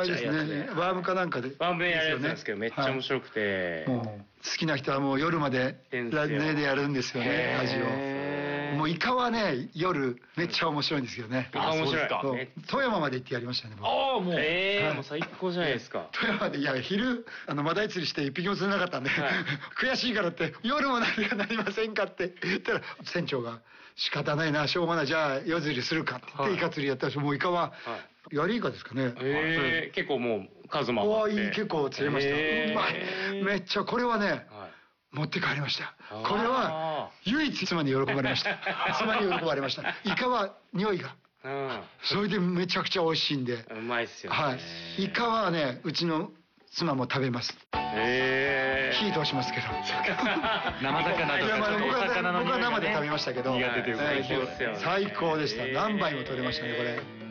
あれですね、ワームかなんかで。 ワームでやるやつなんですけど、めっちゃ面白くて。 もう、好きな人はもう夜まで、ラジオでやるんですよね、ラジオ。もうイカはね、夜、めっちゃ面白いんですけどね。 イカ面白い。 富山まで行ってやりましたね、僕。 ああ、もう。もう最高じゃないですか。 富山で、いや、昼、マダイ釣りして一匹も釣れなかったんで、悔しいからって、夜もなりませんかって言ったら、船長が、仕方ないな、しょうがない、じゃあ夜釣りするかって言って、イカ釣りやったら、もうイカは、ヤリイカですかね。 結構もう、数もあって。 結構釣れました。うまい。めっちゃ、これはね、持って帰りました。これは、唯一妻に喜ばれました。妻に喜ばれました。イカは匂いが。それでめちゃくちゃ美味しいんで。 うまいっすよね。 はい。イカはね、うちの妻も食べます。火通しますけど。 生魚とか僕は生で食べましたけど。 苦手というか。 最高でした。何杯も取れましたね、これ。